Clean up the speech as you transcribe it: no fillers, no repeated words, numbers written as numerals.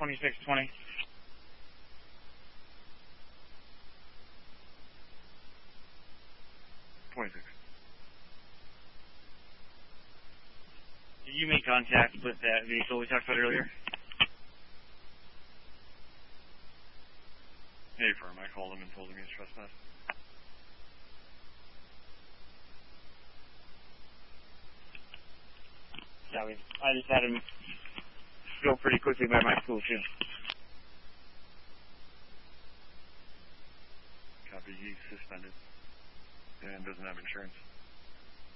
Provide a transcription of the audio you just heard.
2620. Did you make contact with that vehicle we talked about earlier? Hey, firm. I called him and told him he was trespassed. Yeah, I just had him go pretty quickly by my school, too. Copy. He's suspended and doesn't have insurance.